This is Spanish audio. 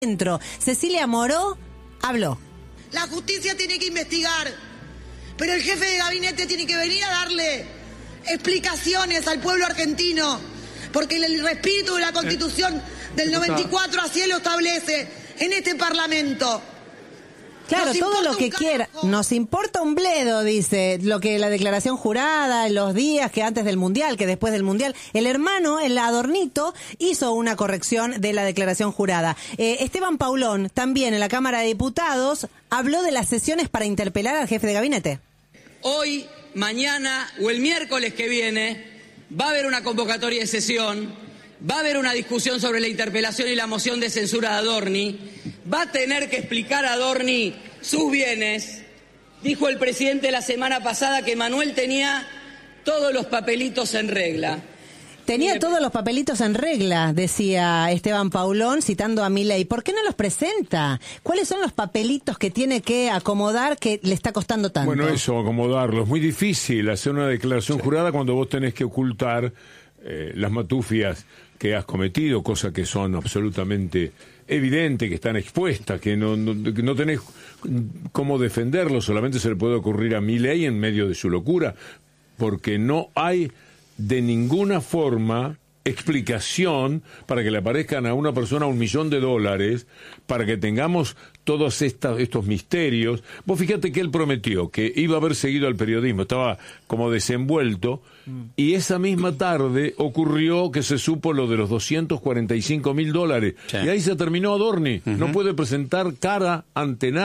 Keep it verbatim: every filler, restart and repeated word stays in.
Dentro, Cecilia Moró habló. La justicia tiene que investigar, pero el jefe de gabinete tiene que venir a darle explicaciones al pueblo argentino, porque el, el espíritu de la Constitución del noventa y cuatro así lo establece en este Parlamento. Claro, todo lo que quiera. Nos importa un bledo, dice, lo que la declaración jurada, los días que antes del Mundial, que después del Mundial. El hermano, el Adornito, hizo una corrección de la declaración jurada. Eh, Esteban Paulón, también en la Cámara de Diputados, habló de las sesiones para interpelar al jefe de gabinete. Hoy, mañana o el miércoles que viene va a haber una convocatoria de sesión, va a haber una discusión sobre la interpelación y la moción de censura de Adorni. Va a tener que explicar a Adorni sus bienes. Dijo el presidente la semana pasada que Manuel tenía todos los papelitos en regla. Tenía todos los papelitos en regla, decía Esteban Paulón, citando a Milei. ¿Por qué no los presenta? ¿Cuáles son los papelitos que tiene que acomodar que le está costando tanto? Bueno, eso, acomodarlo. Es muy difícil hacer una declaración sí. jurada cuando vos tenés que ocultar eh, las matufias que has cometido, cosas que son absolutamente evidentes, que están expuestas, que no, no, que no tenés cómo defenderlo, solamente se le puede ocurrir a Milei en medio de su locura, porque no hay de ninguna forma explicación para que le aparezcan a una persona un millón de dólares, para que tengamos todos esta, estos misterios. Vos fíjate que él prometió que iba a haber seguido al periodismo, estaba como desenvuelto, mm. y esa misma tarde ocurrió que se supo lo de los doscientos cuarenta y cinco mil dólares, sí. y ahí se terminó Adorni, uh-huh. no puede presentar cara ante nada.